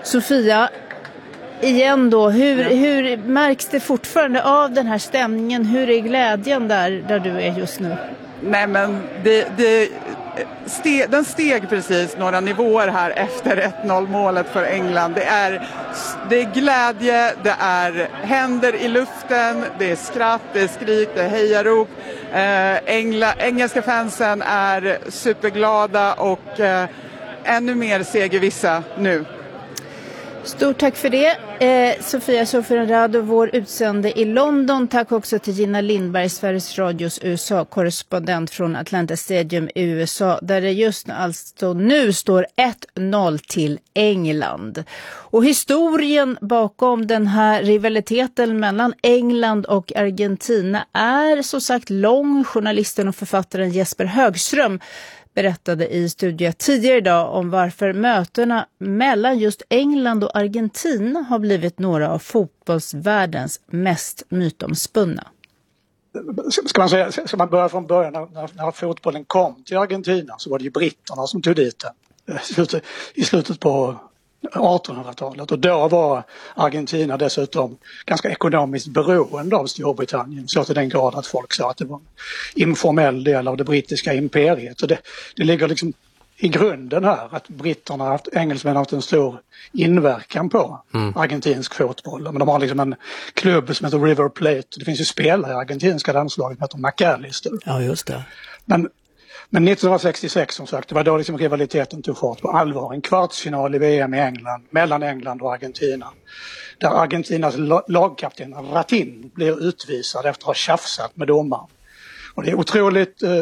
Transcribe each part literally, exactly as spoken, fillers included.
Sofia, igen då, hur, ja. hur märks det fortfarande av den här stämningen? Hur är glädjen där, där du är just nu? Nej, men det, det, ste, den steg precis några nivåer här efter ett noll-målet för England. Det är, det är glädje, det är händer i luften, det är skratt, det är skrik, det är hejarop. Eh, Engla, engelska fansen är superglada och eh, ännu mer segervissa nu. Stort tack för det, eh, Sofia Soferenrado, vår utsände i London. Tack också till Gina Lindberg, Sveriges Radios U S A-korrespondent från Atlanta Stadium i U S A, där det just alltså nu står ett noll till England. Och historien bakom den här rivaliteten mellan England och Argentina är så sagt lång. Journalisten och författaren Jesper Högström berättade i studion tidigare idag om varför mötena mellan just England och Argentina har blivit några av fotbollsvärldens mest mytomspunna. Ska man, säga, ska man börja från början, när, när fotbollen kom till Argentina så var det ju britterna som tog dit den i slutet på artonhundratalet, och då var Argentina dessutom ganska ekonomiskt beroende av Storbritannien, så till den grad att folk sa att det var en informell del av det brittiska imperiet. Och det, det ligger liksom i grunden här att britterna har haft, engelsmännen har haft en stor inverkan på mm. argentinsk fotboll. Men de har liksom en klubb som heter River Plate. Det finns ju spelare i argentinska landslaget som heter McAllister. Ja, just det. Men Men nittonhundrasextiosex, som sagt, det var då liksom rivaliteten tog fart på allvar. En kvartsfinal i V M i England, mellan England och Argentina. Där Argentinas lagkapten Ratin blir utvisad efter att ha tjafsat med domaren. Och det är otroligt eh,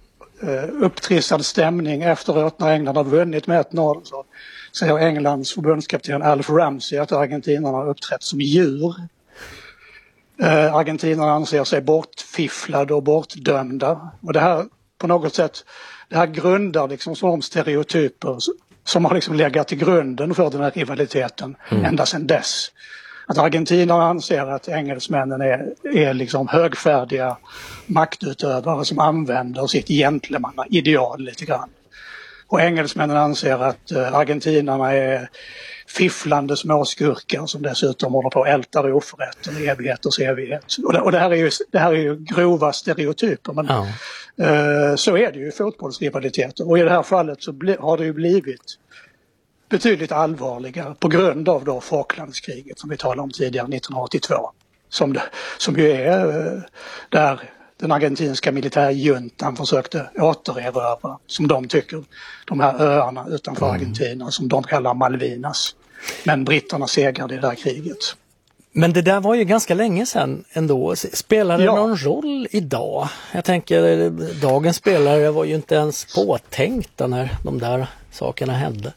upptrissad stämning efteråt när England har vunnit med ett noll. Så säger Englands förbundskapten Alf Ramsey att argentinarna har uppträtt som djur. Eh, argentinarna anser sig bortfifflade och bortdömda. Och det här på något sätt, det här grundar liksom som stereotyper som har liksom legat till grunden för den här rivaliteten mm. ända sedan dess. Att Argentina anser att engelsmännen är, är liksom högfärdiga maktutövare som använder sitt gentlemanna-ideal lite grann. Och engelsmännen anser att uh, argentinarna är fifflande småskurkar som dessutom håller på att älta oförrätter i evigheters evighet. Och det, och det här är ju, det här är ju grova stereotyper, men ja. uh, så är det ju i fotbollsrivaliteter. Och i det här fallet så bli, har det ju blivit betydligt allvarligare på grund av då Falklandskriget som vi talade om tidigare nittonhundraåttiotvå. Som, det, som ju är uh, där den argentinska militärjuntan försökte återerövra, som de tycker, de här öarna utanför mm. Argentina som de kallar Malvinas. Men britterna segrade i det här kriget. Men det där var ju ganska länge sedan ändå. Spelar det ja. någon roll idag? Jag tänker, dagens spelare var ju inte ens påtänkta när de där sakerna hände.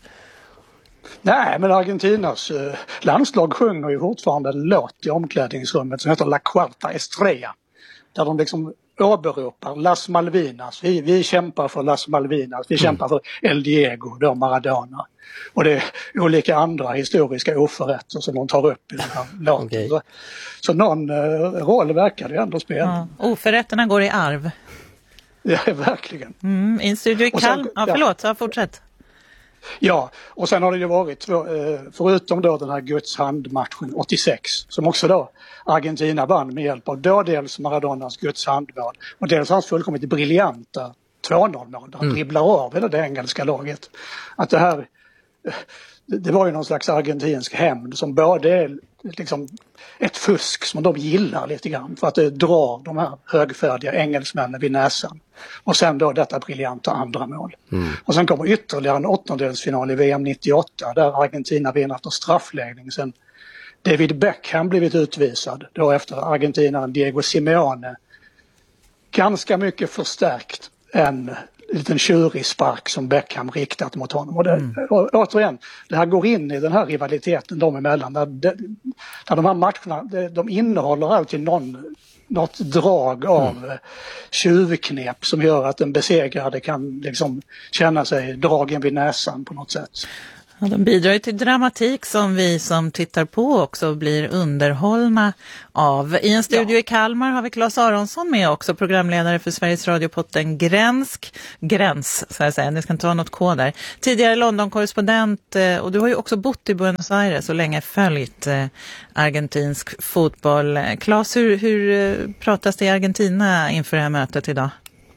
Nej, men Argentinas eh, landslag sjunger ju fortfarande en låt i omklädningsrummet som heter La Cuarta Estrella. Där de liksom åberopar Las Malvinas. Vi, vi kämpar för Las Malvinas. Vi mm. kämpar för El Diego, då Maradona. Och det är olika andra historiska oförrätter som de tar upp i den här låten. Okay. Så, så någon uh, roll verkar det ändå spela. Ja, oförrätterna går i arv. Ja, verkligen. Mm, I en studio i Kalm. Ja, förlåt, så fortsätt. Ja, och sen har det ju varit, förutom då den här Guds handmatchen åttiosex, som också då Argentina vann med hjälp av då dels Maradonas Guds handmål och dels hans fullkomligt briljanta två noll-mål där han mm. dribblar av hela det engelska laget. Att det här, det var ju någon slags argentinsk hämnd som både är liksom ett fusk som de gillar lite grann för att det drar de här högfärdiga engelsmännen vid näsan. Och sen då detta briljanta andra mål. Mm. Och sen kommer ytterligare en åttondelsfinal i V M nittioåtta där Argentina vinner efter straffläggning. Sen David Beckham blivit utvisad då efter argentinaren Diego Simeone. Ganska mycket förstärkt en liten tjurig spark som Beckham riktat mot honom. Och det, mm. å, återigen, det här går in i den här rivaliteten de emellan. Där, där, där de här matcherna, de innehåller alltid någon, något drag av mm. tjuvknep som gör att den besegrade kan liksom känna sig dragen vid näsan på något sätt. Ja, de bidrar ju till dramatik som vi som tittar på också blir underhållna av. I en studio ja. i Kalmar har vi Claes Aronsson med också, programledare för Sveriges Radio-potten Gränsk. Gräns, så jag säga. Ni ska inte ha något kod där. Tidigare London-korrespondent, och du har ju också bott i Buenos Aires och länge följt argentinsk fotboll. Claes, hur, hur pratas det i Argentina inför det här mötet idag?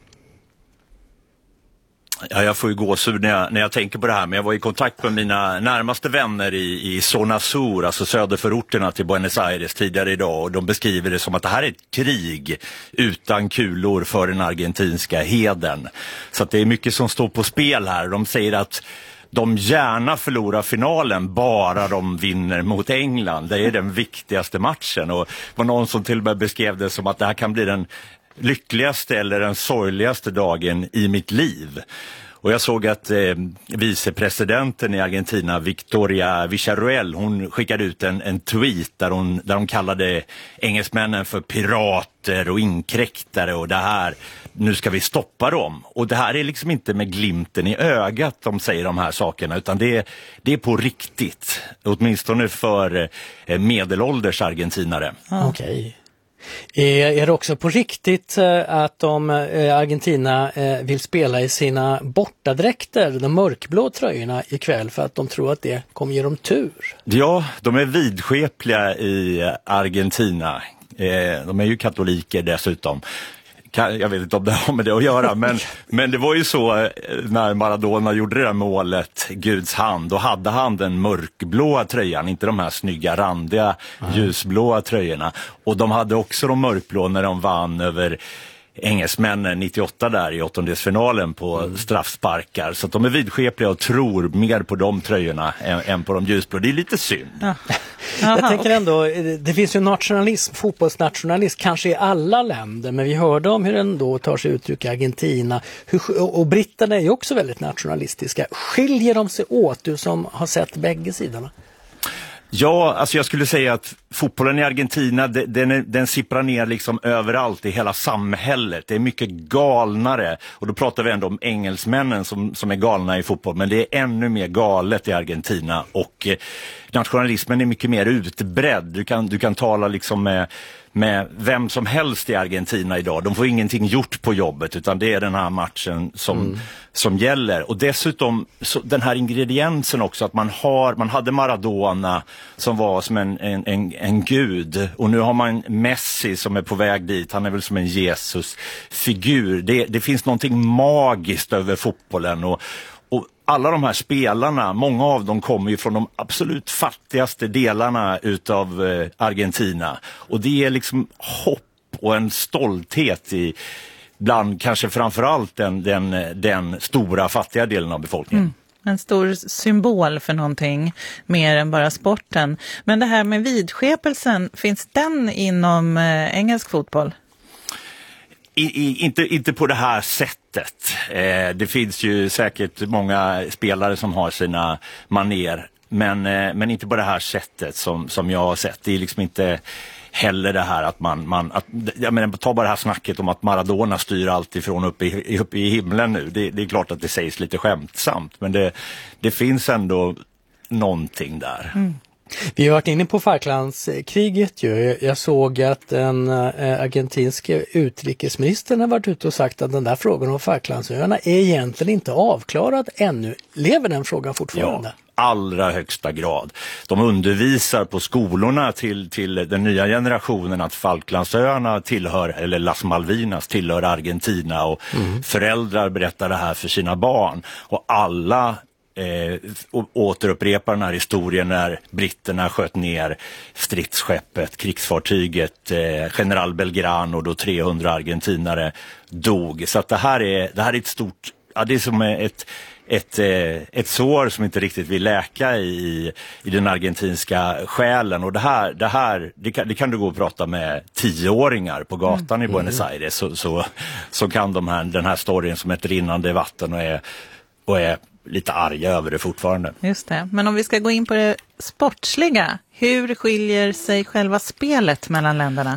Ja, jag får ju gåshud när jag, när jag tänker på det här, men jag var i kontakt med mina närmaste vänner i, i Zona Sur, alltså söderförorterna till Buenos Aires tidigare idag, och de beskriver det som att det här är ett krig utan kulor för den argentinska heden. Så att det är mycket som står på spel här. De säger att de gärna förlorar finalen bara de vinner mot England. Det är den viktigaste matchen, och det var någon som till och med beskrev det som att det här kan bli den lyckligaste eller den sorgligaste dagen i mitt liv. Och jag såg att eh, vicepresidenten i Argentina, Victoria Villarruel, hon skickade ut en, en tweet där hon, där hon kallade engelsmännen för pirater och inkräktare, och det här, nu ska vi stoppa dem. Och det här är liksom inte med glimten i ögat de säger de här sakerna, utan det är, det är på riktigt. Åtminstone för eh, medelålders argentinare. Ah. Okej. Okay. Är det också på riktigt att de Argentina vill spela i sina bortadräkter, de mörkblå tröjorna ikväll, för att de tror att det kommer ge dem tur? Ja, de är vidskepliga i Argentina. De är ju katoliker dessutom. Jag vet inte om det har med det att göra, men, men det var ju så när Maradona gjorde det där målet, Guds hand, då hade han den mörkblåa tröjan, inte de här snygga randiga ljusblåa tröjorna. Och de hade också de mörkblå när de vann över engelsmännen nittioåtta där i åttondelsfinalen på mm. straffsparkar. Så att de är vidskepliga och tror mer på de tröjorna än, än på de ljusblå. Det är lite synd. Ja. Jag tänker ändå, det finns ju nationalism, fotbollsnationalism kanske i alla länder, men vi hörde om hur den då tar sig uttryck i Argentina. Hur, och, och britterna är ju också väldigt nationalistiska. Skiljer de sig åt, du som har sett bägge sidorna? Ja, alltså jag skulle säga att fotbollen i Argentina, den, är, den sipprar ner liksom överallt i hela samhället. Det är mycket galnare, och då pratar vi ändå om engelsmännen som, som är galna i fotboll, men det är ännu mer galet i Argentina, och eh, nationalismen är mycket mer utbredd. Du kan, du kan tala liksom med, med vem som helst i Argentina idag. De får ingenting gjort på jobbet, utan det är den här matchen som, mm. som gäller. Och dessutom så, den här ingrediensen också, att man har, man hade Maradona som var som en, en, en, en gud, och nu har man Messi som är på väg dit. Han är väl som en Jesus-figur. Det, det finns någonting magiskt över fotbollen, och Och alla de här spelarna, många av dem kommer ju från de absolut fattigaste delarna utav eh, Argentina. Och det är liksom hopp och en stolthet i, bland kanske framförallt den, den, den stora fattiga delen av befolkningen. Mm. En stor symbol för någonting mer än bara sporten. Men det här med vidskepelsen, finns den inom eh, engelsk fotboll? I, i, inte, inte på det här sättet. Eh, det finns ju säkert många spelare som har sina maner, men, eh, men inte på det här sättet som, som jag har sett. Det är liksom inte heller det här att man, man att, jag menar, ta bara det här snacket om att Maradona styr allt ifrån upp i, upp i himlen nu. Det, det är klart att det sägs lite skämtsamt, men det, det finns ändå någonting där. Mm. Vi har varit inne på Falklandskriget ju. Jag såg att den argentinsk utrikesministern har varit ute och sagt att den där frågan om Falklandsöarna är egentligen inte avklarad ännu. Lever den frågan fortfarande? Ja, allra högsta grad. De undervisar på skolorna till, till den nya generationen att Falklandsöarna tillhör, eller Las Malvinas tillhör Argentina, och mm. föräldrar berättar det här för sina barn. Och alla Eh, återupprepar den här historien när britterna sköt ner stridsskeppet, krigsfartyget eh, General Belgrano, då trehundra argentinare dog. Så att det här är, det här är ett stort, ja, det är som ett, ett, eh, ett sår som inte riktigt vill läka i, i den argentinska själen. Och det här, det här det kan, det kan du gå och prata med tioåringar på gatan mm. i Buenos Aires, så, så, så kan de här, den här storyn som ett rinnande vatten, och är, och är lite arga över det fortfarande. Just det. Men om vi ska gå in på det sportsliga, hur skiljer sig själva spelet mellan länderna?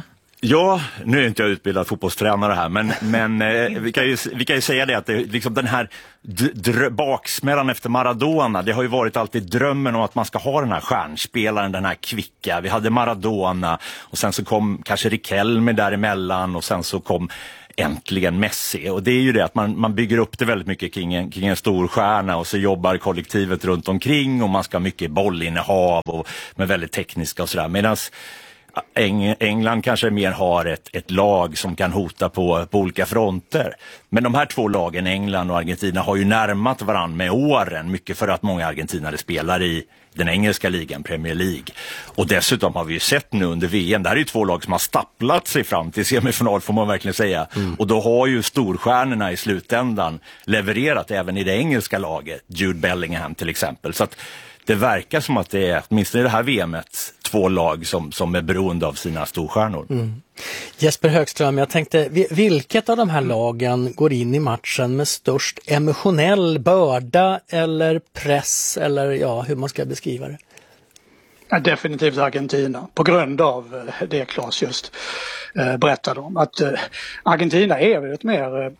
Ja, nu är inte jag utbildad fotbollstränare här, men, men eh, vi, kan ju, vi kan ju säga det att det, liksom den här dr- baksmällan efter Maradona, det har ju varit alltid drömmen om att man ska ha den här stjärnspelaren, den här kvicka. Vi hade Maradona och sen så kom kanske Riquelme däremellan och sen så kom äntligen Messi. Och det är ju det att man, man bygger upp det väldigt mycket kring en, kring en stor stjärna och så jobbar kollektivet runt omkring och man ska ha mycket bollinnehav och med väldigt tekniska och sådär. Medans Eng- England kanske mer har ett, ett lag som kan hota på, på olika fronter. Men de här två lagen, England och Argentina, har ju närmat varann med åren. Mycket för att många argentinare spelar i den engelska ligan, Premier League. Och dessutom har vi ju sett nu under V M, där är ju två lag som har stapplat sig fram till semifinal, får man verkligen säga. Mm. Och då har ju storstjärnorna i slutändan levererat även i det engelska laget. Jude Bellingham till exempel. Så att det verkar som att det är, åtminstone i det här V M-et, två lag som, som är beroende av sina storstjärnor. Mm. Jesper Högström, jag tänkte, vilket av de här lagen går in i matchen med störst emotionell börda eller press, eller ja, hur man ska beskriva det? Ja, definitivt Argentina, på grund av det Claes just eh, berättade om. Att eh, Argentina är väl ett mer... Eh,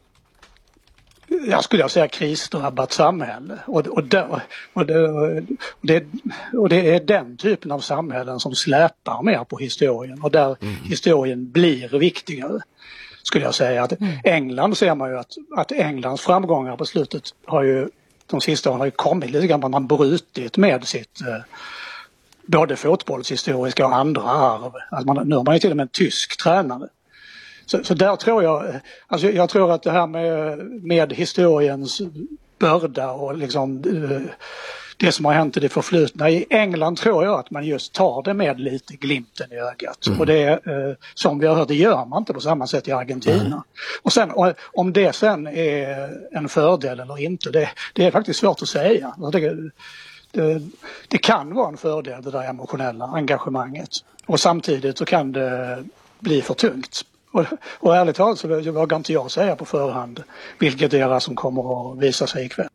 jag skulle säga krisdrabbat samhälle och, och, det, och, det, och, det, och det är den typen av samhällen som släpar mer på historien och där mm. historien blir viktigare, skulle jag säga. Att mm. England ser man ju att, att Englands framgångar på slutet har ju, de sista åren har ju kommit lite grann, man har brutit med sitt eh, både fotbollshistoriska och andra arv. Att man, nu har man ju till och med en tysk tränare. Så, så där tror jag, alltså jag tror att det här med, med historiens börda och liksom det som har hänt i det förflutna. I England tror jag att man just tar det med lite glimten i ögat. Mm. Och det som vi har hört, det gör man inte på samma sätt i Argentina. Mm. Och sen om det sen är en fördel eller inte, det, det är faktiskt svårt att säga. Det, det, det kan vara en fördel, det där emotionella engagemanget. Och samtidigt så kan det bli för tungt. Och, och ärligt talat så vågar inte jag säga på förhand vilket det är som kommer att visa sig ikväll.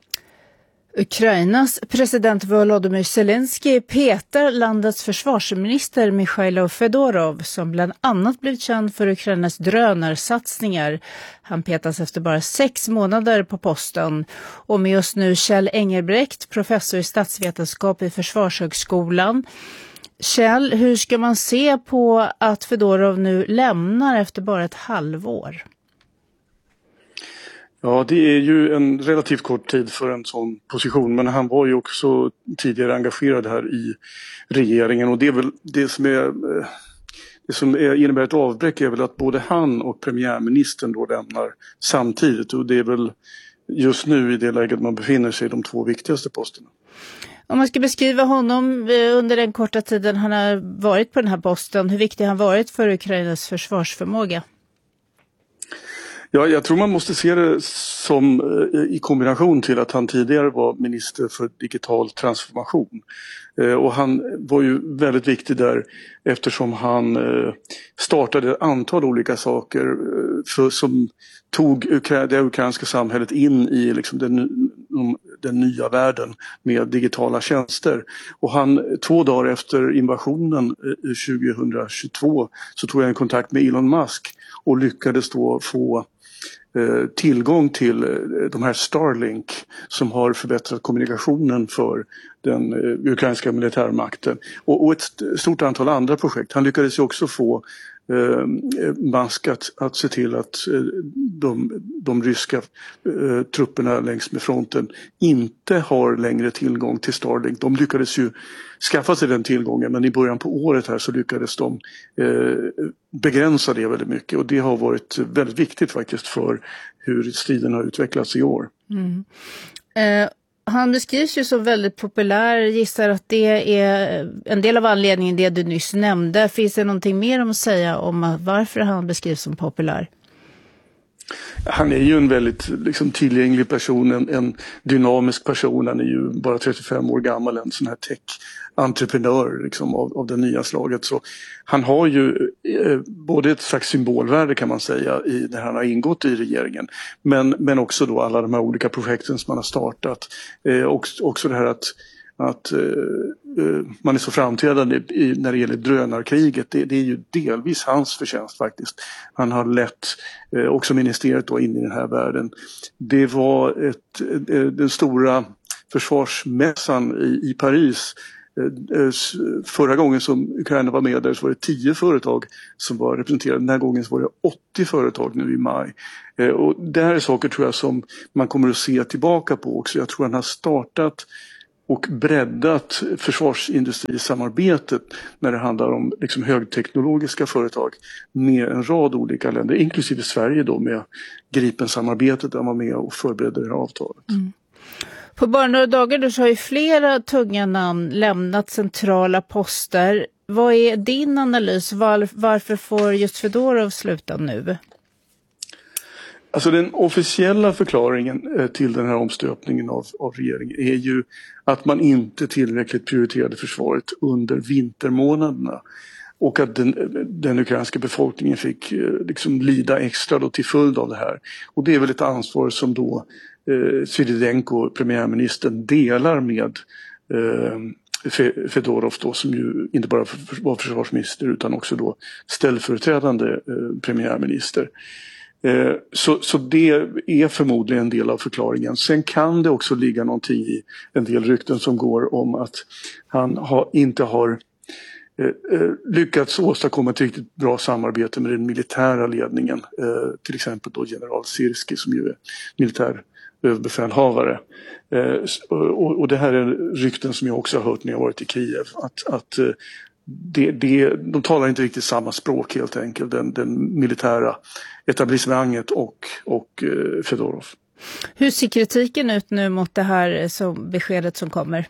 Ukrainas president Volodymyr Zelensky petar landets försvarsminister Mikhailo Fedorov som bland annat blivit känd för Ukrainas drönarsatsningar. Han petas efter bara sex månader på posten. Och med oss nu Kjell Engelbrekt, professor i statsvetenskap i Försvarshögskolan. Kjell, hur ska man se på att Fedorov nu lämnar efter bara ett halvår? Ja, det är ju en relativt kort tid för en sån position, men han var ju också tidigare engagerad här i regeringen och det är väl det som är det som är, innebär ett avbräck är väl att både han och premiärministern då lämnar samtidigt och det är väl just nu i det läget man befinner sig i de två viktigaste posterna. Om man ska beskriva honom under den korta tiden han har varit på den här posten, hur viktig han varit för Ukrainas försvarsförmåga? Ja, jag tror man måste se det som i kombination till att han tidigare var minister för digital transformation. Och han var ju väldigt viktig där eftersom han startade ett antal olika saker för, som tog det ukrainska samhället in i liksom den, den nya världen med digitala tjänster. Och han, två dagar efter invasionen tjugohundratjugotvå så tog jag en kontakt med Elon Musk och lyckades då få tillgång till de här Starlink som har förbättrat kommunikationen för den ukrainska militärmakten och, och ett stort antal andra projekt. Han lyckades ju också få eh, Musk att, att se till att eh, de, de ryska eh, trupperna längs med fronten inte har längre tillgång till Starlink. De lyckades ju skaffa sig den tillgången, men i början på året här så lyckades de eh, begränsa det väldigt mycket och det har varit väldigt viktigt faktiskt för hur striden har utvecklats i år. Mm. Eh, han beskrivs ju som väldigt populär, gissar att det är en del av anledningen det du nyss nämnde. Finns det någonting mer om att säga om varför han beskrivs som populär? Han är ju en väldigt liksom, tillgänglig person, en, en dynamisk person. Han är ju bara trettiofem år gammal, en sån här tech-entreprenör liksom, av, av det nya slaget. Så han har ju eh, både ett slags symbolvärde kan man säga i, när han har ingått i regeringen. Men, men också då alla de här olika projekten som man har startat. Eh, och, också det här att att uh, man är så framträdande i, när det gäller drönarkriget. Det, det är ju delvis hans förtjänst faktiskt. Han har lett uh, också ministeriet då in i den här världen. Det var ett, uh, den stora försvarsmässan i, i Paris. Förra gången som Ukraina var med där så var det tio företag som var representerade. Den här gången så var det åttio företag nu i maj. Och det här är saker tror jag som man kommer att se tillbaka på också. Jag tror han har startat och breddat försvarsindustrisamarbetet när det handlar om liksom högteknologiska företag med en rad olika länder, inklusive Sverige då med Gripen-samarbetet där man var med och förberedde det här avtalet. Mm. På bara några dagar då så har ju flera tunga namn lämnat centrala poster. Vad är din analys? Var, varför får just Fedorov sluta nu? Alltså den officiella förklaringen till den här omstöpningen av, av regeringen är ju att man inte tillräckligt prioriterade försvaret under vintermånaderna. Och att den, den ukrainska befolkningen fick liksom lida extra då till följd av det här. Och det är väl ett ansvar som då eh, Sviridенko, premiärministern, delar med eh, Fedorov då, som ju inte bara var försvarsminister utan också då ställföreträdande eh, premiärminister. Eh, så, så det är förmodligen en del av förklaringen. Sen kan det också ligga någonting i en del rykten som går om att han ha, inte har lyckats åstadkomma ett riktigt bra samarbete med den militära ledningen. Eh, till exempel då general Sirski som ju är militär överbefälhavare. Eh, och, och det här är rykten som jag också har hört när jag varit i Kiev. Att, att det, det, de talar inte riktigt samma språk helt enkelt. Den, den militära etablissemanget och, och eh, Fedorov. Hur ser kritiken ut nu mot det här som beskedet som kommer?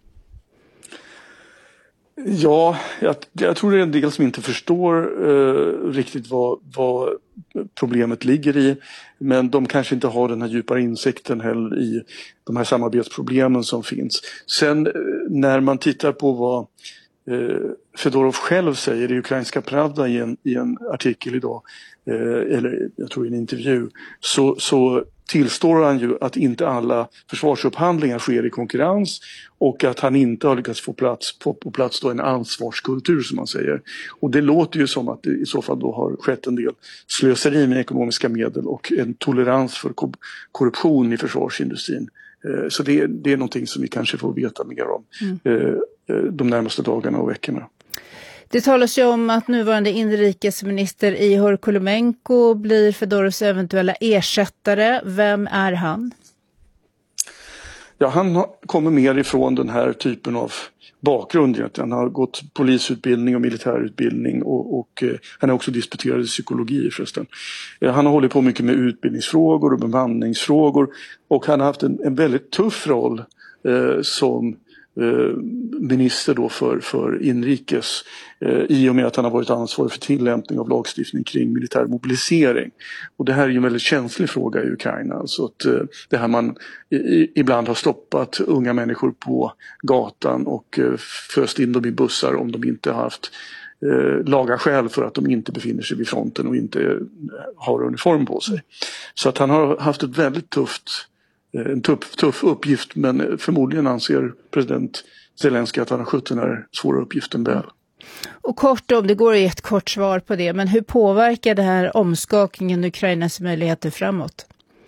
Ja, jag, jag tror det är en del som inte förstår eh, riktigt vad, vad problemet ligger i. Men de kanske inte har den här djupare insikten heller i de här samarbetsproblemen som finns. Sen eh, när man tittar på vad eh, Fedorov själv säger i Ukrainska Pravda i en, i en artikel idag, eh, eller jag tror i en intervju, så, så tillstår han ju att inte alla försvarsupphandlingar sker i konkurrens och att han inte har lyckats få plats på, på plats då en ansvarskultur som man säger. Och det låter ju som att det i så fall då har skett en del slöseri med ekonomiska medel och en tolerans för korruption i försvarsindustrin. Så det, det är någonting som vi kanske får veta mer om mm. de närmaste dagarna och veckorna. Det talas ju om att nuvarande inrikesminister Ihor Kolomenko blir Fedorovs eventuella ersättare. Vem är han? Ja, han kommer mer ifrån den här typen av bakgrund. Han har gått polisutbildning och militärutbildning och, och eh, han är också disputerad i psykologi förresten. Eh, han har hållit på mycket med utbildningsfrågor och bemanningsfrågor och han har haft en, en väldigt tuff roll eh, som minister då för, för inrikes eh, i och med att han har varit ansvarig för tillämpning av lagstiftning kring militär mobilisering. Och det här är ju en väldigt känslig fråga i Ukraina. Alltså att eh, det här man i, ibland har stoppat unga människor på gatan och eh, föst in dem i bussar om de inte har haft eh, laga skäl för att de inte befinner sig vid fronten och inte eh, har uniform på sig. Så att han har haft ett väldigt tufft En tuff, tuff uppgift, men förmodligen anser president Zelensky att han har skött den här svåra uppgiften väl. Och kort om, det går ett kort svar på det, men hur påverkar det här omskakningen Ukrainas möjligheter framåt?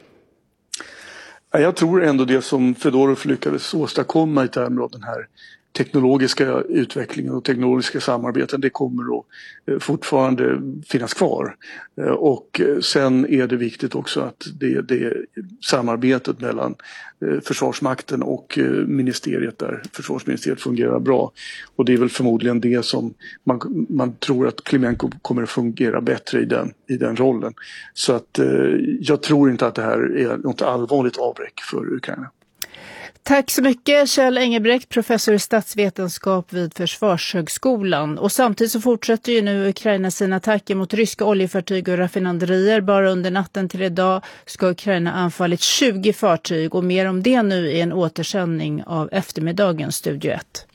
Jag tror ändå det som Fedorov lyckades åstadkomma i termer av den här teknologiska utvecklingen och teknologiska samarbeten, det kommer att fortfarande finnas kvar. Och sen är det viktigt också att det, det samarbetet mellan försvarsmakten och ministeriet där försvarsministeriet fungerar bra. Och det är väl förmodligen det som man, man tror att Klimenko kommer att fungera bättre i den, i den rollen. Så att jag tror inte att det här är något allvarligt avbräck för Ukraina. Tack så mycket Kjell Engelbrekt, professor i statsvetenskap vid Försvarshögskolan. Och samtidigt så fortsätter ju nu Ukraina sina attacker mot ryska oljefartyg och raffinaderier. Bara under natten till idag ska Ukraina anfallit tjugo fartyg och mer om det nu i en återsändning av eftermiddagens Studio ett.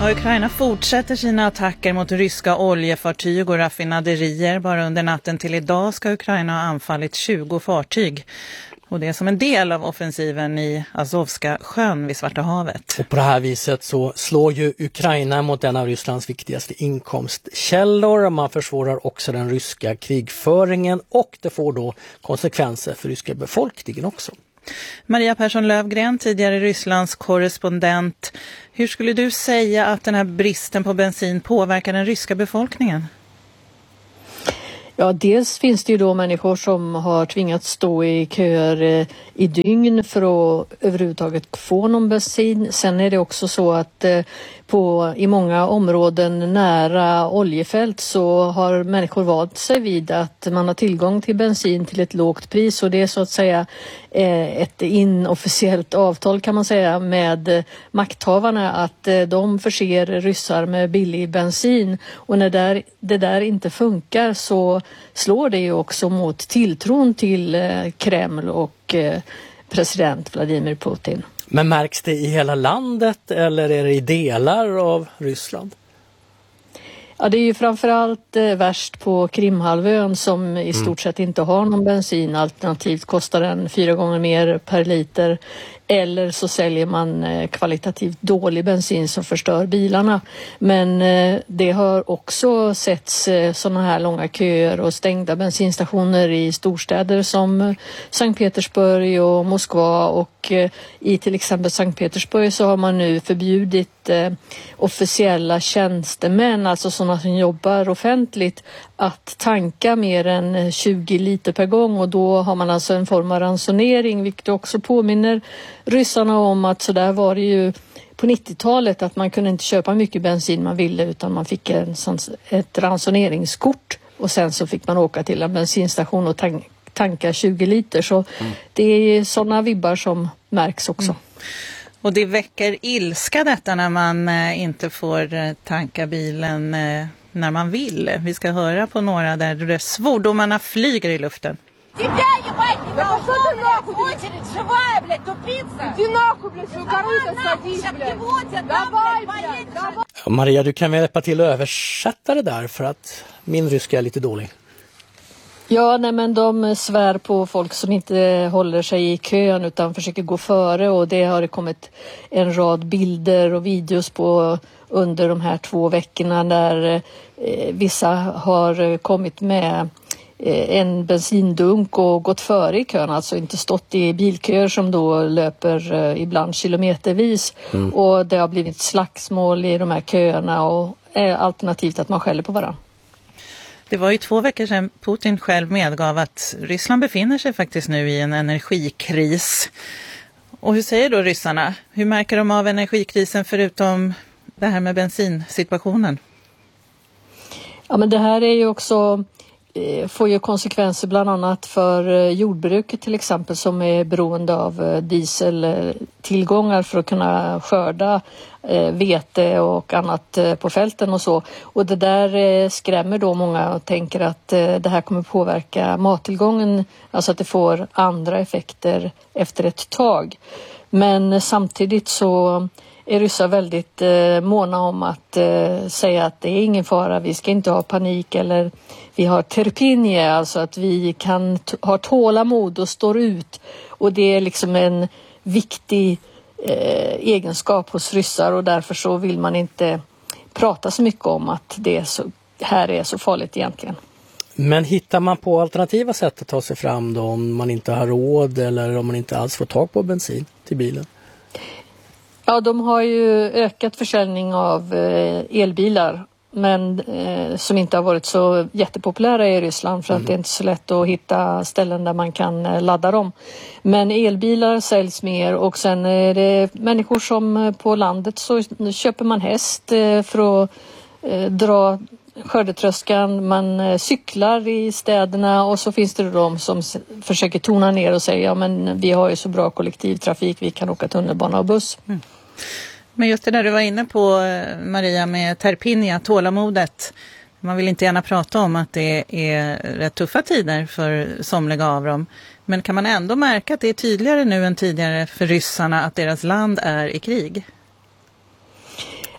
Och Ukraina fortsätter sina attacker mot ryska oljefartyg och raffinaderier. Bara under natten till idag ska Ukraina ha anfallit tjugo fartyg. Och det är som en del av offensiven i Azovska sjön vid Svarta havet. Och på det här viset så slår ju Ukraina mot en av Rysslands viktigaste inkomstkällor. Man försvårar också den ryska krigföringen och det får då konsekvenser för ryska befolkningen också. Maria Persson Lövgren, tidigare Rysslands korrespondent. Hur skulle du säga att den här bristen på bensin påverkar den ryska befolkningen? Ja, dels finns det ju då människor som har tvingats stå i köer i dygn för att överhuvudtaget få någon bensin. Sen är det också så att på, i många områden nära oljefält så har människor valt sig vid att man har tillgång till bensin till ett lågt pris, och det är så att säga ett inofficiellt avtal kan man säga med makthavarna att de förser ryssar med billig bensin, och när där, det där inte funkar så slår det ju också mot tilltron till Kreml och president Vladimir Putin. Men märks det i hela landet eller är det i delar av Ryssland? Ja, det är ju framförallt eh, värst på Krimhalvön som i stort sett inte har någon bensin. Alternativt kostar den fyra gånger mer per liter. Eller så säljer man eh, kvalitativt dålig bensin som förstör bilarna. Men eh, det har också setts eh, sådana här långa köer och stängda bensinstationer i storstäder som eh, Sankt Petersburg och Moskva. Och eh, i till exempel Sankt Petersburg så har man nu förbjudit eh, officiella tjänstemän, alltså sådana som jobbar offentligt, att tanka mer än tjugo liter per gång, och då har man alltså en form av ransonering, vilket också påminner ryssarna om att så där var det ju på nittiotalet, att man kunde inte köpa mycket bensin man ville utan man fick en sån, ett ransoneringskort, och sen så fick man åka till en bensinstation och tank, tanka tjugo liter. Så mm. det är sådana vibbar som märks också. Mm. Och det väcker ilska detta när man eh, inte får eh, tanka bilen eh, när man vill. Vi ska höra på några där svordomarna flyger i luften. Maria, du kan väl hjälpa till att översätta det där för att min ryska är lite dålig. Ja, nej, men de svär på folk som inte håller sig i kön utan försöker gå före, och det har det kommit en rad bilder och videos på under de här två veckorna där eh, vissa har kommit med eh, en bensindunk och gått före i kön, alltså inte stått i bilköer som då löper eh, ibland kilometervis mm. och det har blivit slagsmål i de här köerna och eh, alternativt att man skäller på varandra. Det var ju två veckor sedan Putin själv medgav att Ryssland befinner sig faktiskt nu i en energikris. Och hur säger då ryssarna? Hur märker de av energikrisen förutom det här med bensinsituationen? Ja, men det här är ju också, eh, får ju konsekvenser bland annat för eh, jordbruket till exempel, som är beroende av eh, dieseltillgångar för att kunna skörda eh, vete och annat eh, på fälten och så. Och det där eh, skrämmer då många och tänker att eh, det här kommer påverka mattillgången, alltså att det får andra effekter efter ett tag. Men samtidigt så är ryssar väldigt eh, måna om att eh, säga att det är ingen fara, vi ska inte ha panik, eller vi har terpinie, alltså att vi kan t- ha tålamod och står ut. Och det är liksom en viktig eh, egenskap hos ryssar, och därför så vill man inte prata så mycket om att det är så, här är så farligt egentligen. Men hittar man på alternativa sätt att ta sig fram då, om man inte har råd eller om man inte alls får tag på bensin till bilen? Ja, de har ju ökat försäljning av eh, elbilar, men eh, som inte har varit så jättepopulära i Ryssland för att mm. det är inte så lätt att hitta ställen där man kan eh, ladda dem. Men elbilar säljs mer, och sen är det människor som eh, på landet så köper man häst eh, för att eh, dra skördetröskan, man eh, cyklar i städerna, och så finns det de som s- försöker tona ner och säga ja, men vi har ju så bra kollektivtrafik, vi kan åka tunnelbana och buss. Mm. Men just det där du var inne på, Maria, med terpinia, tålamodet. Man vill inte gärna prata om att det är rätt tuffa tider för somliga av dem. Men kan man ändå märka att det är tydligare nu än tidigare för ryssarna att deras land är i krig?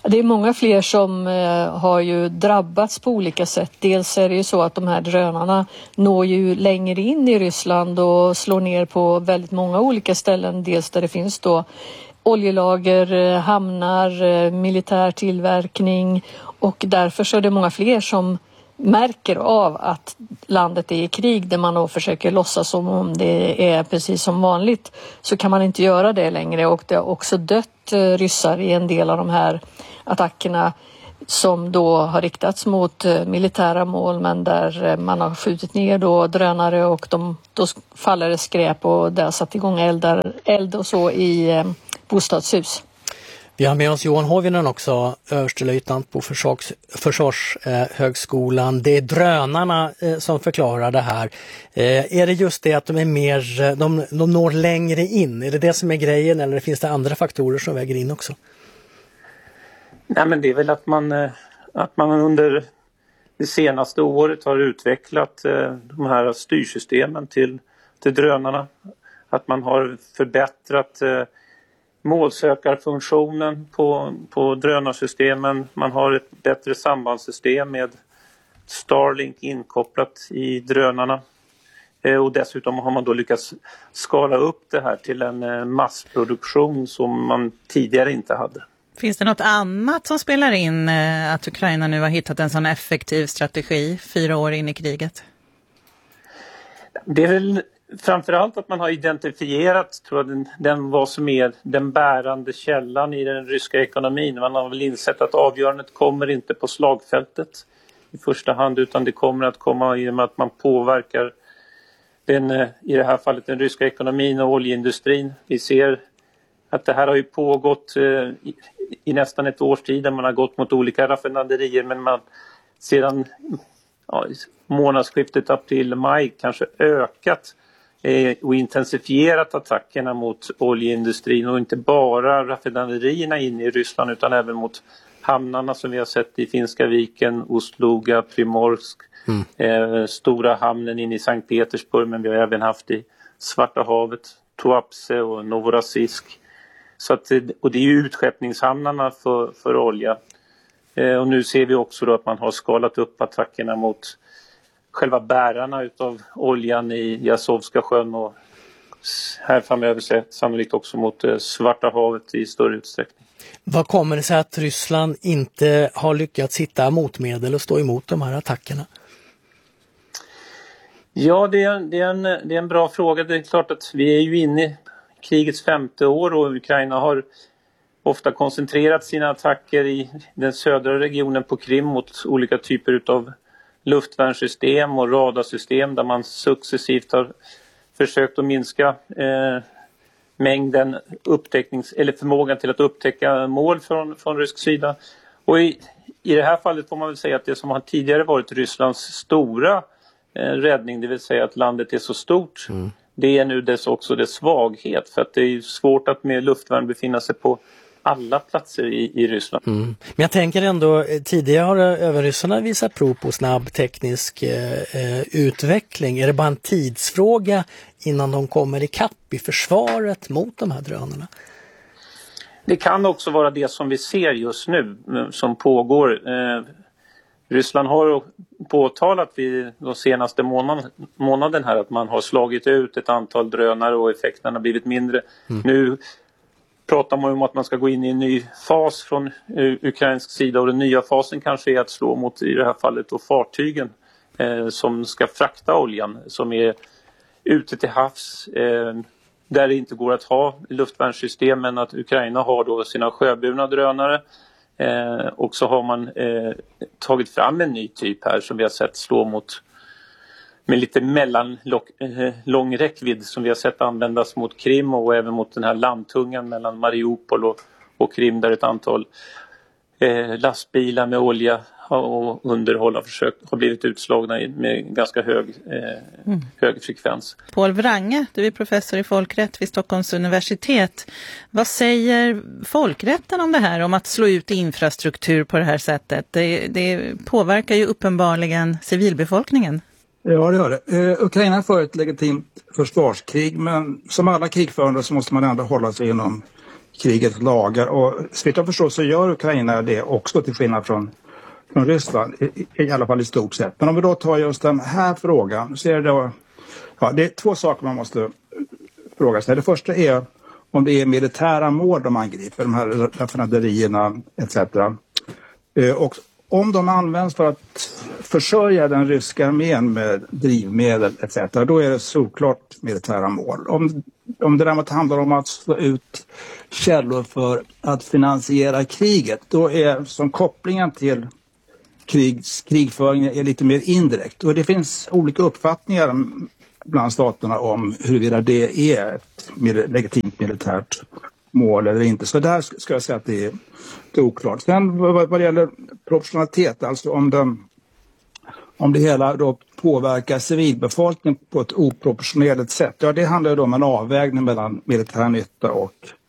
Det är många fler som eh, har ju drabbats på olika sätt. Dels är det ju så att de här drönarna når ju längre in i Ryssland och slår ner på väldigt många olika ställen. Dels där det finns då oljelager, hamnar, militär tillverkning, och därför så är det många fler som märker av att landet är i krig, där man då försöker låtsas som om det är precis som vanligt, så kan man inte göra det längre, och det har också dött ryssar i en del av de här attackerna som då har riktats mot militära mål, men där man har skjutit ner då drönare och de, då faller det skräp och det har satt igång eldar, eld och så i bostadshus. Vi har med oss Johan Hovinen också, överstelöjtnant på försvars, Försvarshögskolan. Det är drönarna eh, som förklarar det här. Eh, är det just det att de är mer, de, de når längre in? Är det det som är grejen, eller finns det andra faktorer som väger in också? Nej, men det är väl att man, att man under det senaste året har utvecklat eh, de här styrsystemen till, till drönarna. Att man har förbättrat eh, målsökarfunktionen på, på drönarsystemen. Man har ett bättre sambandssystem med Starlink inkopplat i drönarna. Eh, och dessutom har man då lyckats skala upp det här till en eh, massproduktion som man tidigare inte hade. Finns det något annat som spelar in eh, att Ukraina nu har hittat en sån effektiv strategi fyra år in i kriget? Det är väl framförallt att man har identifierat, tror jag, den, den vad som är den bärande källan i den ryska ekonomin. Man har väl insett att avgörandet kommer inte på slagfältet i första hand, utan det kommer att komma i och med att man påverkar den, i det här fallet den ryska ekonomin och oljeindustrin. Vi ser att det här har ju pågått eh, i, i nästan ett års tid, där man har gått mot olika raffinaderier, men man sedan ja, månadsskiftet april-maj kanske ökat eh, och intensifierat attackerna mot oljeindustrin, och inte bara raffinaderierna in i Ryssland utan även mot hamnarna som vi har sett i Finska viken, Ostluga, Primorsk, mm. eh, stora hamnen in i Sankt Petersburg, men vi har även haft i Svarta havet, Tuapse och Novorossiysk. Så att, och det är ju utskeppningshamnarna för, för olja. Eh, och nu ser vi också då att man har skalat upp attackerna mot själva bärarna utav oljan i Azovska sjön, och här framöver sannolikt också mot eh, Svarta havet i större utsträckning. Vad kommer det sig att Ryssland inte har lyckats hitta motmedel och stå emot de här attackerna? Ja, det är, det är, en, det är en bra fråga. Det är klart att vi är ju inne i krigets femte år, och Ukraina har ofta koncentrerat sina attacker i den södra regionen på Krim mot olika typer av luftvärnssystem och radarsystem, där man successivt har försökt att minska eh, mängden upptäcknings eller förmågan till att upptäcka mål från, från rysk sida. Och i, i det här fallet får man väl säga att det som har tidigare varit Rysslands stora eh, räddning, det vill säga att landet är så stort, mm. det är nu dess också dess svaghet, för att det är svårt att med luftvärn befinna sig på alla platser i, i Ryssland. Mm. Men jag tänker ändå, tidigare har överryssarna visat prov på snabb teknisk eh, utveckling. Är det bara en tidsfråga innan de kommer i kapp i försvaret mot de här drönarna? Det kan också vara det som vi ser just nu som pågår. Eh, Ryssland har påtalat vid de senaste månaden, månaden här att man har slagit ut ett antal drönare och effekterna har blivit mindre. Mm. Nu pratar man om att man ska gå in i en ny fas från ukrainsk sida, och den nya fasen kanske är att slå mot, i det här fallet, då fartygen eh, som ska frakta oljan, som är ute till havs eh, där det inte går att ha luftvärnssystem, men att Ukraina har då sina sjöburna drönare. Eh, och så har man eh, tagit fram en ny typ här som vi har sett slå mot med lite mellanlång räckvidd, som vi har sett användas mot Krim och även mot den här landtungan mellan Mariupol och, och Krim, där ett antal eh, lastbilar med olja och underhåll har, försökt, har blivit utslagna med ganska hög, eh, mm. hög frekvens. Paul Wrange, du är professor i folkrätt vid Stockholms universitet. Vad säger folkrätten om det här, om att slå ut infrastruktur på det här sättet? Det, det påverkar ju uppenbarligen civilbefolkningen. Ja, det gör det. Eh, Ukraina för ett legitimt försvarskrig, men som alla krigförande så måste man ändå hålla sig inom krigets lagar. Och så vitt jag förstår så gör Ukraina det också, till skillnad från, från Ryssland, i, i alla fall i stort sett. Men om vi då tar just den här frågan så är det då, ja, det är två saker man måste fråga sig. Det första är om det är militära mål de angriper, de här raffinaderierna et cetera. Och om de används för att försörja den ryska armén med drivmedel et cetera, då är det såklart militära mål. Om, om det däremot handlar om att slå ut källor för att finansiera kriget, då är som kopplingen till krigs, krigföringen är lite mer indirekt. Och det finns olika uppfattningar bland staterna om huruvida det är ett legitimt militärt mål eller inte. Så där ska jag säga att det är, det är oklart. Sen vad, vad det gäller proportionalitet, alltså om det, om det hela då påverkar civilbefolkningen på ett oproportionerligt sätt. Ja, det handlar ju då om en avvägning mellan militär nytta och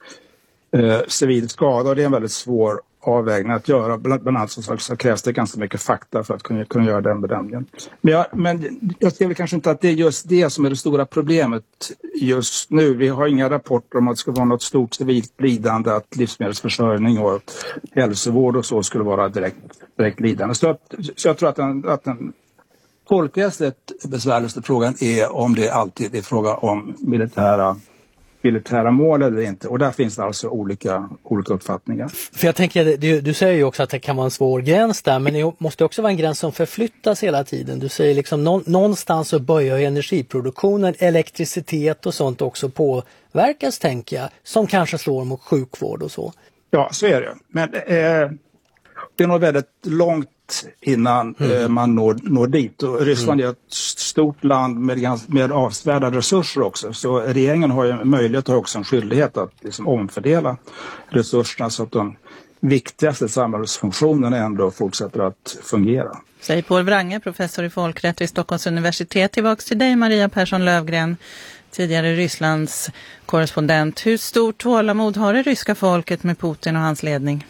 eh, civil skada. Och det är en väldigt svår avvägning att göra. Bland annat så, så krävs det ganska mycket fakta för att kunna, kunna göra den bedömningen. Men jag, men jag ser väl kanske inte att det är just det som är det stora problemet just nu. Vi har inga rapporter om att det ska vara något stort civilt lidande, att livsmedelsförsörjning och hälsovård och så skulle vara direkt, direkt lidande. Så, så jag tror att den, att den folkrättsligt besvärligaste frågan är om det alltid är fråga om militära militära mål eller inte. Och där finns det alltså olika, olika uppfattningar. För jag tänker, du, du säger ju också att det kan vara en svår gräns där, men det måste också vara en gräns som förflyttas hela tiden. Du säger liksom någonstans så börjar energiproduktionen, elektricitet och sånt också påverkas, tänker jag, som kanske slår mot sjukvård och så. Ja, så är det. Men eh, det är nog väldigt långt innan mm. eh, man når, når dit. Och Ryssland mm. är ett stort land med, med avsevärda resurser också. Så regeringen har ju möjlighet och också en skyldighet att liksom omfördela resurserna så att de viktigaste samhällsfunktionerna ändå fortsätter att fungera. Säger Paul Wrange, professor i folkrätt vid Stockholms universitet. Tillbaks till dig, Maria Persson Lövgren, tidigare Rysslands korrespondent. Hur stort tålamod har det ryska folket med Putin och hans ledning?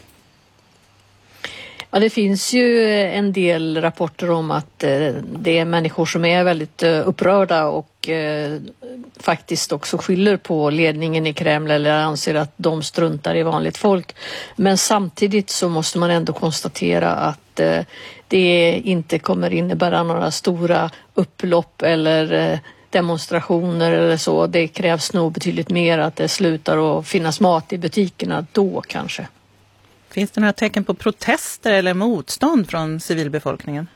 Ja, det finns ju en del rapporter om att eh, det är människor som är väldigt eh, upprörda och eh, faktiskt också skyller på ledningen i Kreml eller anser att de struntar i vanligt folk. Men samtidigt så måste man ändå konstatera att eh, det inte kommer innebära några stora upplopp eller eh, demonstrationer eller så. Det krävs nog betydligt mer att det slutar att finnas mat i butikerna då kanske. Finns det några tecken på protester eller motstånd från civilbefolkningen?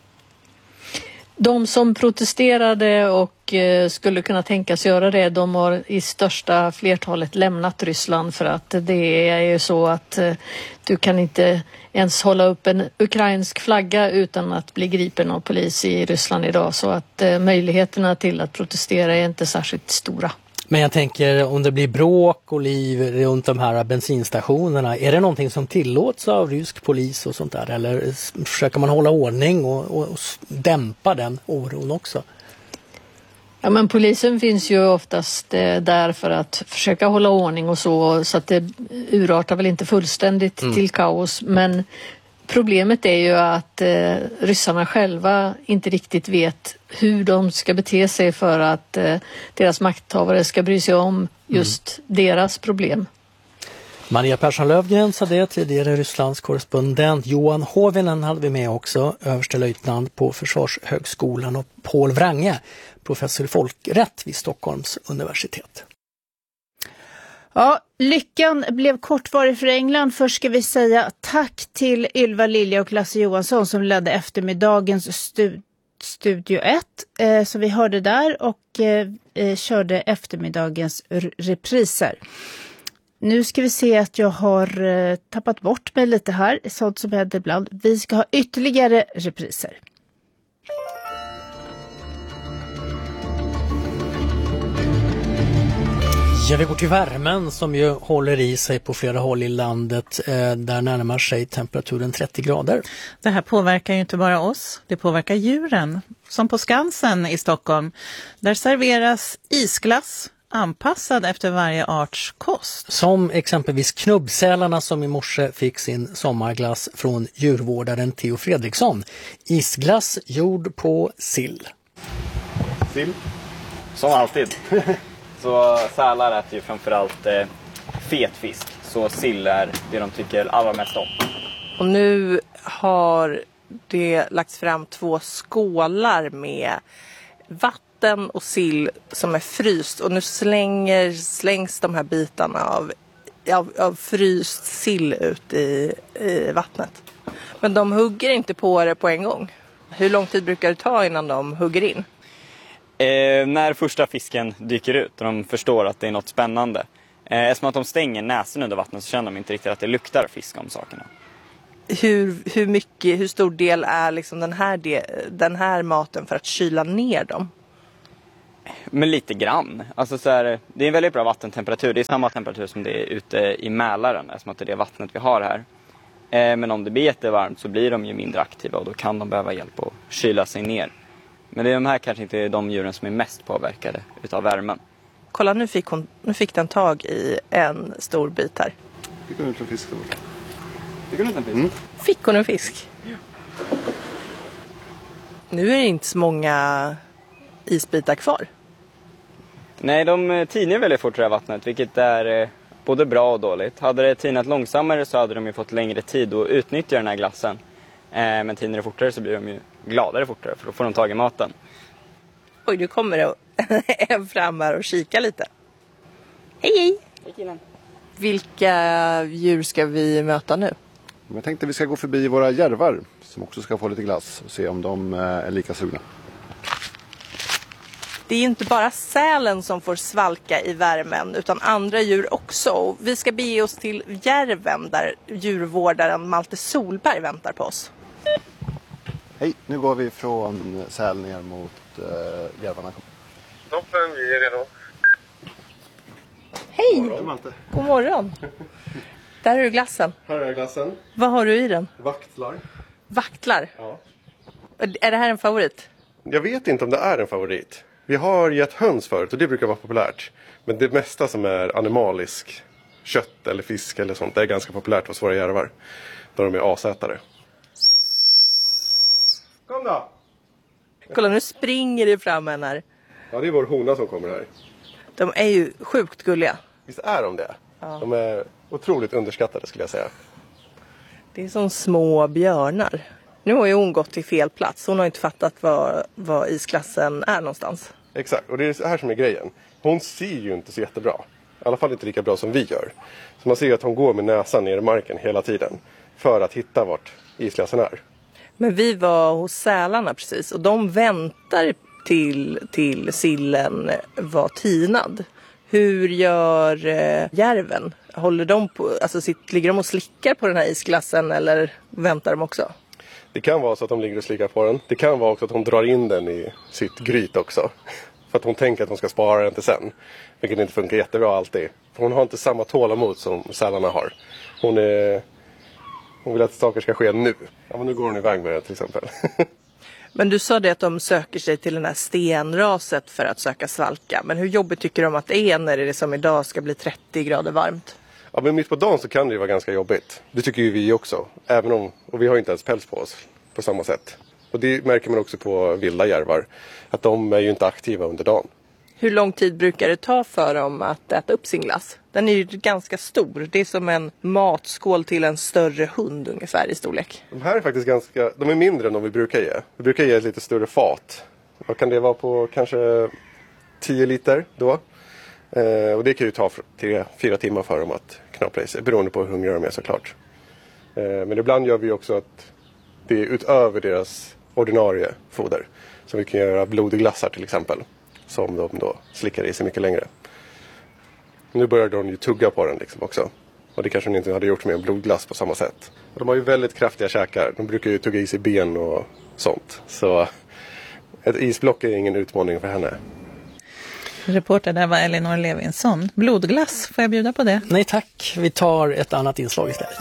De som protesterade och eh, skulle kunna tänkas göra det, de har i största flertalet lämnat Ryssland för att det är ju så att eh, du kan inte ens hålla upp en ukrainsk flagga utan att bli gripen av polis i Ryssland idag. Så att eh, möjligheterna till att protestera är inte särskilt stora. Men jag tänker, om det blir bråk och liv runt de här bensinstationerna, är det någonting som tillåts av rysk polis och sånt där? Eller försöker man hålla ordning och, och, och dämpa den oron också? Ja, men polisen finns ju oftast eh, där för att försöka hålla ordning och så, så att det urartar väl inte fullständigt mm. till kaos. Men problemet är ju att eh, ryssarna själva inte riktigt vet hur de ska bete sig för att eh, deras makthavare ska bry sig om just mm. deras problem. Maria Persson Lövgren sa det, tidigare Rysslands korrespondent. Johan Hovinen hade vi med också, överstelöjtnant på Försvarshögskolan, och Paul Wrange, professor i folkrätt vid Stockholms universitet. Ja, lyckan blev kortvarig för England. Först ska vi säga tack till Ylva Lilja och Lasse Johansson som ledde eftermiddagens stu- Studio ett eh, som vi hörde där och eh, körde eftermiddagens r- repriser. Nu ska vi se att jag har eh, tappat bort mig lite här, sånt som händer ibland. Vi ska ha ytterligare repriser. Ja, vi går till värmen som ju håller i sig på flera håll i landet. Eh, där närmar sig temperaturen trettio grader. Det här påverkar ju inte bara oss, det påverkar djuren. Som på Skansen i Stockholm. Där serveras isglass anpassad efter varje arts kost. Som exempelvis knubbsälarna som i morse fick sin sommarglass från djurvårdaren Theo Fredriksson. Isglass gjord på sill. Sill, som alltid. Så sälar äter ju framförallt eh, fet fisk. Så sill är det de tycker allra mest om. Och nu har det lagts fram två skålar med vatten och sill som är fryst. Och nu slänger, slängs de här bitarna av, av, av fryst sill ut i, i vattnet. Men de hugger inte på det på en gång. Hur lång tid brukar det ta innan de hugger in? Eh, när första fisken dyker ut och de förstår att det är något spännande. Eh, eftersom att de stänger näsen under vattnet så känner de inte riktigt att det luktar fisk om sakerna. Hur, hur mycket, hur stor del är liksom den här, del, den här maten för att kyla ner dem? Men lite grann. Alltså så här, det är en väldigt bra vattentemperatur. Det är samma temperatur som det är ute i Mälaren, eftersom att det är det vattnet vi har här. Eh, men om det blir jättevarmt så blir de ju mindre aktiva och då kan de behöva hjälp att kyla sig ner. Men det är de här kanske inte de djuren som är mest påverkade utav värmen. Kolla, nu fick, hon, nu fick den tag i en stor bit här. Fick hon ut en fisk då? Fick hon ut en fisk? Mm. Fick hon en fisk? Ja. Nu är det inte så många isbitar kvar. Nej, de tinar väldigt fort i vattnet, vilket är både bra och dåligt. Hade det tinat långsammare så hade de ju fått längre tid att utnyttja den här glassen. Eh, men tinar det fortare så blir de ju gladare fortare, för då får de tag i maten. Oj, nu kommer det en fram här och kika lite. Hej, hej! Hej killen. Vilka djur ska vi möta nu? Jag tänkte vi ska gå förbi våra järvar som också ska få lite glass och se om de är lika sugna. Det är ju inte bara sälen som får svalka i värmen utan andra djur också. Vi ska bege oss till Järven där djurvårdaren Malte Solberg väntar på oss. Hej, nu går vi från säl ner mot uh, järvarna. Toppen, vi är redo. Hej! God morgon, Malte. God morgon. Där är du glassen. Här är glassen. Vad har du i den? Vaktlar. Vaktlar? Ja. Är det här en favorit? Jag vet inte om det är en favorit. Vi har gett höns förut och det brukar vara populärt. Men det mesta som är animalisk kött eller fisk eller sånt det är ganska populärt hos våra järvar. Då de är asätare. Kom då! Kolla, nu springer det fram en här. Ja, det är vår hona som kommer här. De är ju sjukt gulliga. Visst är de det? Ja. De är otroligt underskattade skulle jag säga. Det är som små björnar. Nu har ju hon gått till fel plats. Hon har inte fattat var, var isklassen är någonstans. Exakt, och det är det här som är grejen. Hon ser ju inte så jättebra. I alla fall inte lika bra som vi gör. Så man ser att hon går med näsan ner i marken hela tiden. För att hitta vart isklassen är. Men vi var hos sälarna precis. Och de väntar till, till sillen var tinad. Hur gör eh, järven? Håller de på, alltså, sitt, ligger de och slickar på den här isglassen eller väntar de också? Det kan vara så att de ligger och slickar på den. Det kan vara också att hon drar in den i sitt gryt också. För att hon tänker att hon ska spara den till sen. Vilket inte funkar jättebra alltid. För hon har inte samma tålamod som sälarna har. Hon, är, hon vill att saker ska ske nu. Ja, men nu går hon iväg med det till exempel. Men du sa det att de söker sig till den här stenraset för att söka svalka. Men hur jobbigt tycker de att det är när det som idag ska bli trettio grader varmt? Ja, men mitt på dagen så kan det ju vara ganska jobbigt. Det tycker ju vi också. Även om, och vi har inte ens päls på oss på samma sätt. Och det märker man också på vilda järvar. Att de är ju inte aktiva under dagen. Hur lång tid brukar det ta för dem att äta upp sin glass? Den är ju ganska stor. Det är som en matskål till en större hund ungefär i storlek. De här är faktiskt ganska, de är mindre än de vi brukar ge. Vi brukar ge ett lite större fat. Vad kan det vara på kanske tio liter då? Eh, och det kan ju ta tre, fyra timmar för dem att knapra i sig. Beroende på hur hungriga de är såklart. Eh, men ibland gör vi också att det är utöver deras ordinarie foder. Så vi kan göra bloddglassar till exempel. Som de då slickar i sig mycket längre. Nu börjar de ju tugga på den liksom också. Och det kanske de inte hade gjort med en blodglass på samma sätt. Och de har ju väldigt kraftiga käkar. De brukar ju tugga i sig ben och sånt. Så ett isblock är ingen utmaning för henne. Reporter där var Elinor Levinsson. Blodglass, får jag bjuda på det? Nej tack, vi tar ett annat inslag istället.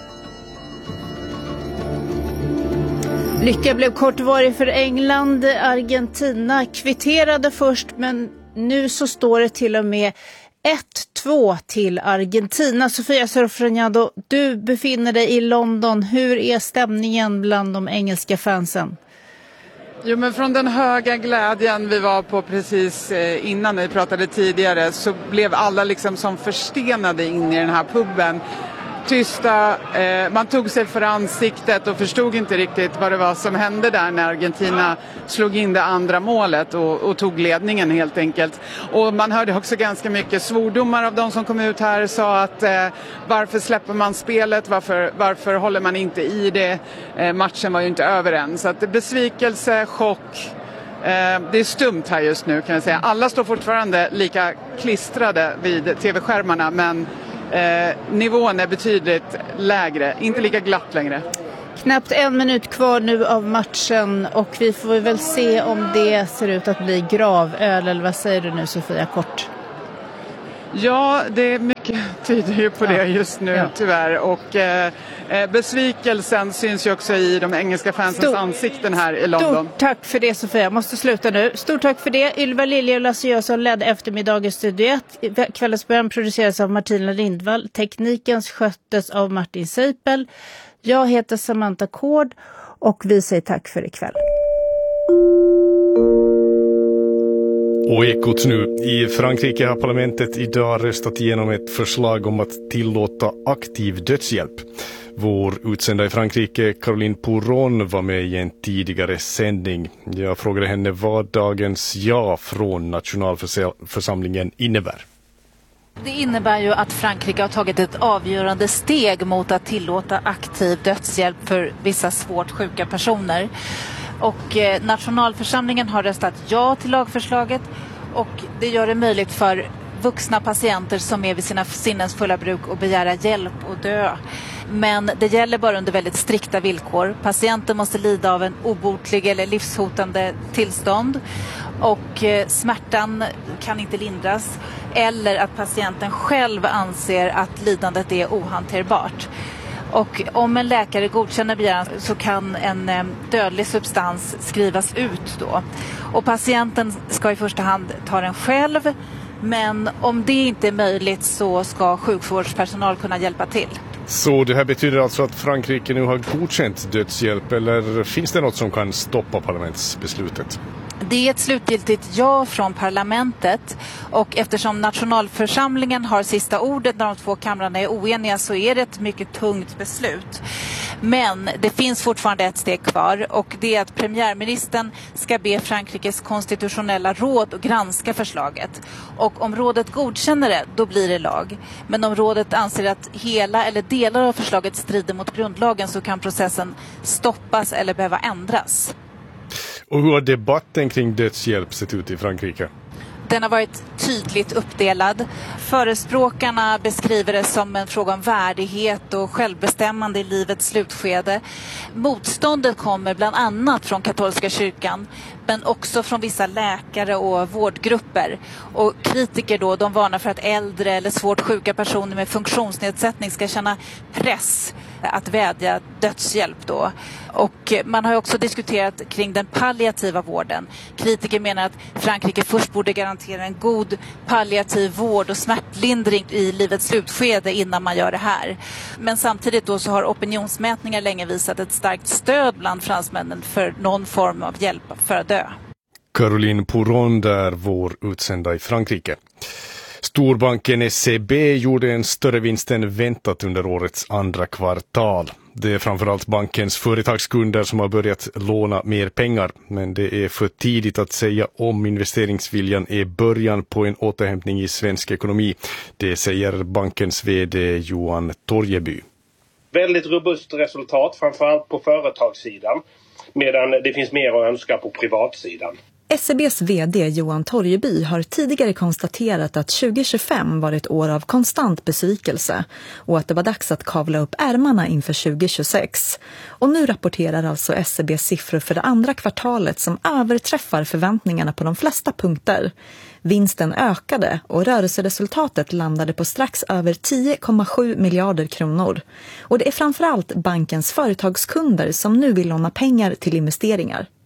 Lycka blev kortvarig för England. Argentina kvitterade först, men nu så står det till och med ett två till Argentina. Sofia Sorfranjado, du befinner dig i London. Hur är stämningen bland de engelska fansen? Jo, men från den höga glädjen vi var på precis innan vi pratade tidigare så blev alla liksom som förstenade in i den här puben. Tysta, eh, man tog sig för ansiktet och förstod inte riktigt vad det var som hände där när Argentina slog in det andra målet och, och tog ledningen helt enkelt. Och man hörde också ganska mycket svordomar av de som kom ut här, sa att eh, varför släpper man spelet, varför, varför håller man inte i det, eh, matchen var ju inte över än. Så att besvikelse, chock, eh, det är stumt här just nu kan jag säga. Alla står fortfarande lika klistrade vid tv-skärmarna, men Eh, nivån är betydligt lägre, inte lika glatt längre. Knappt en minut kvar nu av matchen och vi får väl se om det ser ut att bli gravöl, eller vad säger du nu Sofia kort? Ja, det är mycket tyder ju på det just nu ja. tyvärr och eh, besvikelsen syns ju också i de engelska fansens Stor, ansikten här i London. Stort tack för det Sofia, jag måste sluta nu. Stort tack för det. Ylva Lilje och Lasse Jönsson ledde eftermiddagens studio ett. Kvällens program produceras av Martina Lindvall. Teknikens sköttes av Martin Seipel. Jag heter Samantha Kård och vi säger tack för ikväll. Och ekot nu. I Frankrike har parlamentet idag röstat igenom ett förslag om att tillåta aktiv dödshjälp. Vår utsända i Frankrike, Caroline Pouron, var med i en tidigare sändning. Jag frågade henne vad dagens ja från nationalförsamlingen innebär. Det innebär ju att Frankrike har tagit ett avgörande steg mot att tillåta aktiv dödshjälp för vissa svårt sjuka personer. Och eh, nationalförsamlingen har röstat ja till lagförslaget och det gör det möjligt för vuxna patienter som är vid sina sinnens fulla bruk och begära hjälp och dö. Men det gäller bara under väldigt strikta villkor. Patienten måste lida av en obotlig eller livshotande tillstånd och eh, smärtan kan inte lindras eller att patienten själv anser att lidandet är ohanterbart. Och om en läkare godkänner begäran så kan en eh, dödlig substans skrivas ut då. Och patienten ska i första hand ta den själv, men om det inte är möjligt så ska sjukvårdspersonal kunna hjälpa till. Så det här betyder alltså att Frankrike nu har godkänt dödshjälp, eller finns det något som kan stoppa parlamentsbeslutet? Det är ett slutgiltigt ja från parlamentet och eftersom nationalförsamlingen har sista ordet när de två kamrarna är oeniga så är det ett mycket tungt beslut. Men det finns fortfarande ett steg kvar och det är att premiärministern ska be Frankrikes konstitutionella råd att granska förslaget. Och om rådet godkänner det, då blir det lag. Men om rådet anser att hela eller delar av förslaget strider mot grundlagen så kan processen stoppas eller behöva ändras. Och hur har debatten kring dödshjälp sett ut i Frankrike? Den har varit tydligt uppdelad. Förespråkarna beskriver det som en fråga om värdighet och självbestämmande i livets slutskede. Motståndet kommer bland annat från katolska kyrkan men också från vissa läkare och vårdgrupper. Och kritiker då, de varnar för att äldre eller svårt sjuka personer med funktionsnedsättning ska känna press att vädja dödshjälp då. Och man har också diskuterat kring den palliativa vården. Kritiker menar att Frankrike först borde garantera en god palliativ vård och smärtlindring i livets slutskede innan man gör det här. Men samtidigt då så har opinionsmätningar länge visat ett starkt stöd bland fransmännen för någon form av hjälp för att dö. Caroline Pouron där, vår utsända i Frankrike. Storbanken S C B gjorde en större vinst än väntat under årets andra kvartal. Det är framförallt bankens företagskunder som har börjat låna mer pengar, men det är för tidigt att säga om investeringsviljan är början på en återhämtning i svensk ekonomi. Det säger bankens vd Johan Torjeby. Väldigt robust resultat, framförallt på företagssidan, medan det finns mer att önska på privatsidan. S E B:s vd Johan Torjeby har tidigare konstaterat att tjugo tjugofem var ett år av konstant besvikelse och att det var dags att kavla upp ärmarna inför tjugo tjugosex. Och nu rapporterar alltså S E B:s siffror för det andra kvartalet som överträffar förväntningarna på de flesta punkter. Vinsten ökade och rörelseresultatet landade på strax över tio komma sju miljarder kronor. Och det är framförallt bankens företagskunder som nu vill låna pengar till investeringar.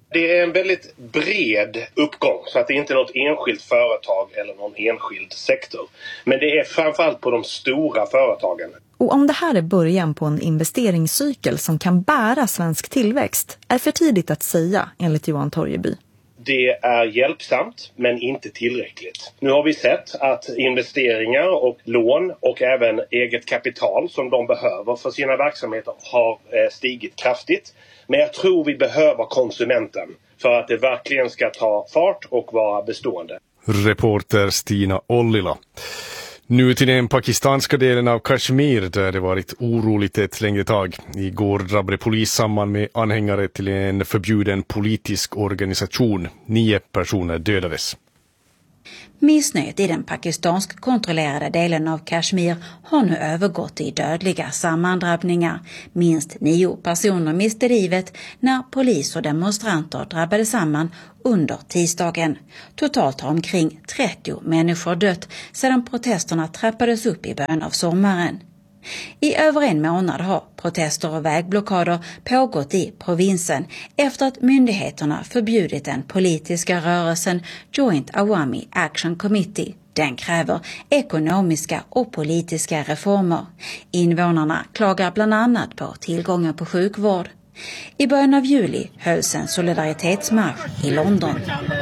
Det är en väldigt bred uppgång, så att det är inte något enskilt företag eller någon enskild sektor. Men det är framförallt på de stora företagen. Och om det här är början på en investeringscykel som kan bära svensk tillväxt är för tidigt att säga, enligt Johan Torgeby. Det är hjälpsamt men inte tillräckligt. Nu har vi sett att investeringar och lån och även eget kapital som de behöver för sina verksamheter har stigit kraftigt. Men jag tror vi behöver konsumenten för att det verkligen ska ta fart och vara bestående. Reporter Stina Ollila. Nu till den pakistanska delen av Kashmir där det varit oroligt ett längre tag. Igår drabbade polis samman med anhängare till en förbjuden politisk organisation. Nio personer dödades. Missnöjet i den pakistansk kontrollerade delen av Kashmir har nu övergått i dödliga sammandrabbningar. Minst nio personer miste livet när polis och demonstranter drabbade samman under tisdagen. Totalt har omkring trettio människor dött sedan protesterna trappades upp i början av sommaren. I över en månad har protester och vägblockader pågått i provinsen efter att myndigheterna förbjudit den politiska rörelsen Joint Awami Action Committee. Den kräver ekonomiska och politiska reformer. Invånarna klagar bland annat på tillgången på sjukvård. I början av juli hölls en solidaritetsmarsch i London.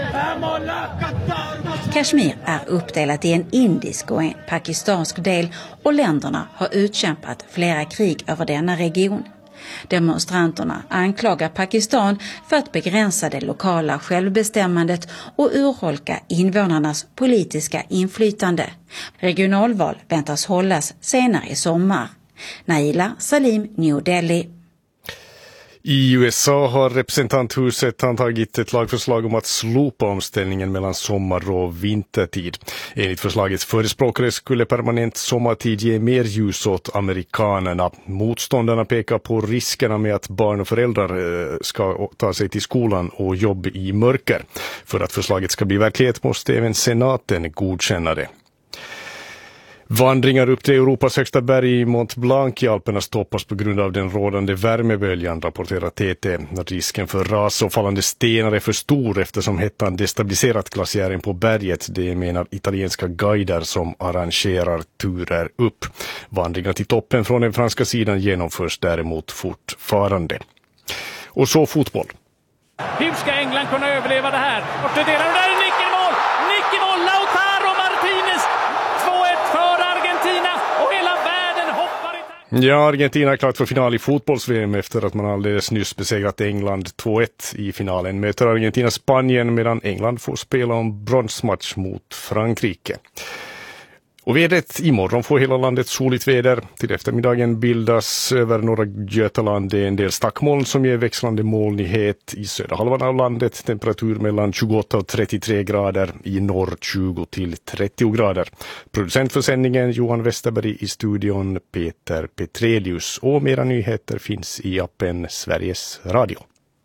Kashmir är uppdelat i en indisk och en pakistansk del och länderna har utkämpat flera krig över denna region. Demonstranterna anklagar Pakistan för att begränsa det lokala självbestämmandet och urholka invånarnas politiska inflytande. Regionalval väntas hållas senare i sommar. Naila Salim, New Delhi. I U S A har representanthuset antagit ett lagförslag om att slopa omställningen mellan sommar- och vintertid. Enligt förslagets förespråkare skulle permanent sommartid ge mer ljus åt amerikanerna. Motståndarna pekar på riskerna med att barn och föräldrar ska ta sig till skolan och jobb i mörker. För att förslaget ska bli verklighet måste även senaten godkänna det. Vandringar upp till Europas högsta berg, Mont Blanc i Alperna, stoppas på grund av den rådande värmeböljan, rapporterar T T. Risken för ras och fallande stenar är för stor eftersom hettan destabiliserat glaciären på berget. Det menar italienska guider som arrangerar turer upp. Vandringar till toppen från den franska sidan genomförs däremot fortfarande. Och så fotboll. Hur ska England kunna överleva det här? Och det delar där är Nick i mål! Nick i mål! Lautaro Martinez! två ett för Argentina och hela världen hoppar i takt. Ja, Argentina är klart för final i fotbolls-V M efter att man alldeles nyss besegrat England två ett i finalen. Möter Argentina Spanien medan England får spela om bronsmatch mot Frankrike. Och vädret imorgon får hela landet soligt väder. Till eftermiddagen bildas över norra Götaland en del stackmoln som ger växlande molnighet i södra halvan av landet. Temperatur mellan tjugoåtta och trettiotre grader, i norr tjugo till trettio grader. Producent för sändningen Johan Westerberg, i studion Peter Petrelius. Och mera nyheter finns i appen Sveriges Radio.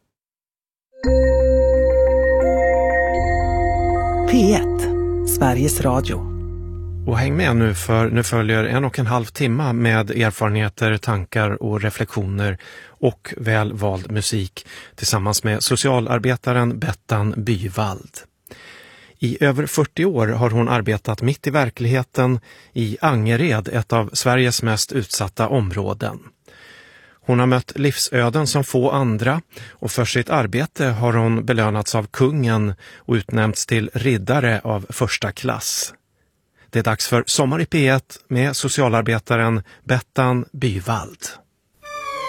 P ett, Sveriges Radio. Och häng med nu, för nu följer en och en halv timme med erfarenheter, tankar och reflektioner och välvald musik tillsammans med socialarbetaren Bettan Byvald. I över fyrtio år har hon arbetat mitt i verkligheten i Angered, ett av Sveriges mest utsatta områden. Hon har mött livsöden som få andra och för sitt arbete har hon belönats av kungen och utnämnts till riddare av första klass. Det är dags för Sommar i P ett med socialarbetaren Bettan Byvald.